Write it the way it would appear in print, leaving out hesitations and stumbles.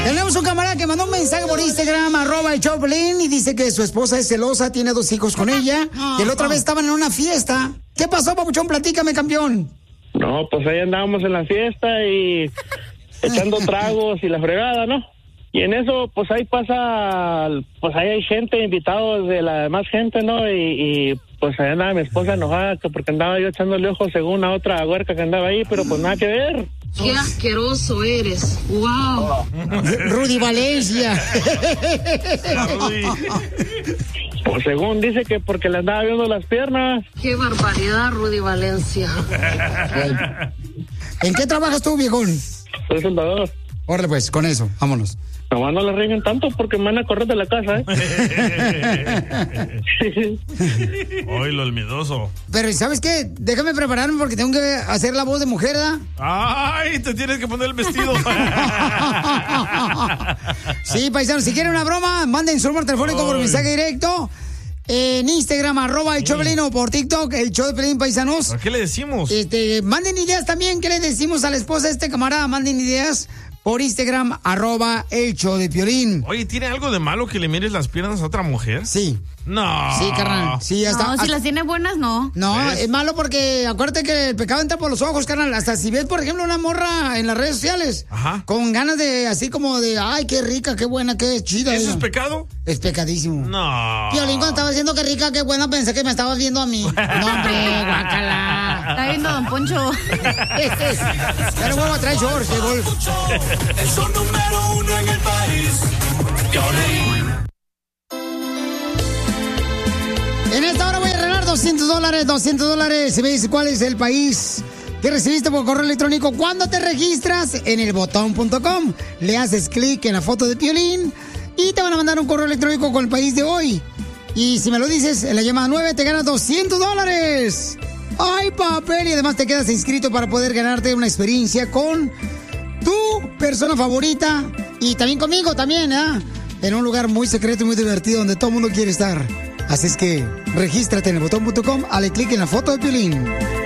Tenemos un camarada que mandó un mensaje por Instagram, @el_Choplin, y dice que su esposa es celosa, tiene 2 hijos con ella, que la otra vez estaban en una fiesta. ¿Qué pasó, papuchón? Platícame, campeón. No, pues ahí andábamos en la fiesta y echando tragos y la fregada, ¿no? Y en eso, pues ahí pasa, pues ahí hay gente, invitados de la demás gente, ¿no? Y pues ahí andaba mi esposa enojada porque andaba yo echándole ojos según a otra huerca que andaba ahí, pero pues nada que ver. ¡Qué asqueroso eres! ¡Wow! Rudy Valencia. Pues según dice que porque le andaba viendo las piernas. ¡Qué barbaridad, Rudy Valencia! ¿En qué trabajas tú, viejón? Soy soldador. Órale pues, con eso, vámonos. Nomás no le rieguen tanto porque me van a correr de la casa, Oye, el miedoso. Pero, ¿sabes qué? Déjame prepararme porque tengo que hacer la voz de mujer, ¿verdad? ¡Ay! Te tienes que poner el vestido. Sí, paisanos, si quieren una broma, manden su número telefónico por mensaje directo. En Instagram, @el Choplin, o por TikTok, el show de Pelín, paisanos. ¿Qué le decimos? Manden ideas también. ¿Qué le decimos a la esposa de este camarada? Manden ideas por Instagram, @el show de Piolín. Oye, ¿tiene algo de malo que le mires las piernas a otra mujer? Sí. No. Sí, carnal. Sí, hasta, No, si las tiene buenas, no. No, ¿ves? es malo porque acuérdate que el pecado entra por los ojos, carnal. Hasta si ves, por ejemplo, una morra en las redes sociales, Ajá. con ganas de, así como de, ay, qué rica, qué buena, qué chida. ¿Eso ella. es pecado? Es pecadísimo. No. Piolín, cuando estaba diciendo que rica, qué buena, pensé que me estabas viendo a mí. No, hombre, guácala. Está viendo a Don Poncho. Pero huevo, trae shorts, de golf. El show número 1 en el país. Piolín. En esta hora voy a regalar $200. Si me dices cuál es el país que recibiste por correo electrónico cuando te registras en elbotón.com. Le haces clic en la foto de Piolín y te van a mandar un correo electrónico con el país de hoy. Y si me lo dices en la llamada 9, te ganas $200. ¡Ay, papel! Y además te quedas inscrito para poder ganarte una experiencia con tu persona favorita y también conmigo también, ¿eh? En un lugar muy secreto y muy divertido donde todo el mundo quiere estar. Así es que regístrate en elbotón.com, dale clic en la foto de Piolín.